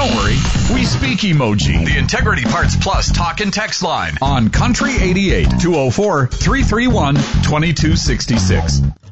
Don't worry, we speak emoji. The Integrity Parts Plus talk and text line On Country 88, 204-331-2266.